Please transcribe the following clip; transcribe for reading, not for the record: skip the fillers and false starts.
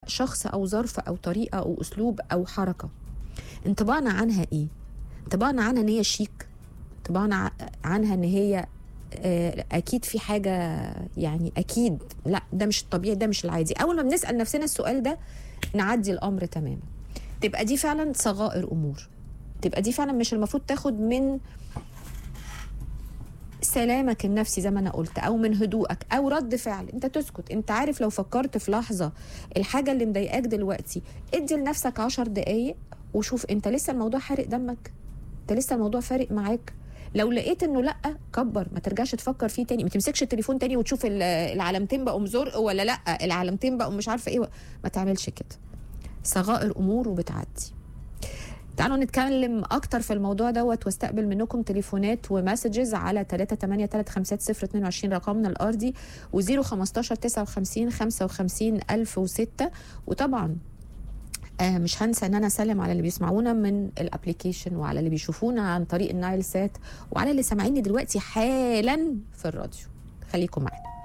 شخص أو ظرف أو طريقة أو أسلوب أو حركة، انطباعنا عنها إيه؟ انطباعنا عنها إن هي شيك، انطباعنا عنها إن هي أكيد في حاجة، يعني أكيد لا ده مش الطبيعي، ده مش العادي. أول ما بنسأل نفسنا السؤال ده نعدي الأمر تماما. تبقى دي فعلا صغائر أمور، تبقى دي فعلا مش المفروض تاخد من سلامك النفسي زي ما انا قلت، او من هدوءك او رد فعل. انت تسكت، انت عارف لو فكرت في لحظه الحاجه اللي مضايقاك دلوقتي، ادي لنفسك 10 دقايق وشوف انت لسه الموضوع حارق دمك، انت لسه الموضوع فارق معاك. لو لقيت انه لا، كبر، ما ترجعش تفكر فيه تاني، ما تمسكش التليفون تاني وتشوف العلامتين بقوا مزرق ولا لا، العلامتين بقوا مش عارفه ايه، ما تعملش كده. صغائر امور وبتعدي. تعالوا نتكلم اكتر في الموضوع دوت، واستقبل منكم تليفونات ومسجز على 3835022 رقمنا الارضي، و015 59 55 1006. وطبعا مش هنسى ان انا اسلم على اللي بيسمعونا من الابليكيشن، وعلى اللي بيشوفونا عن طريق النايل سات، وعلى اللي سامعيني دلوقتي حالا في الراديو. خليكم معانا.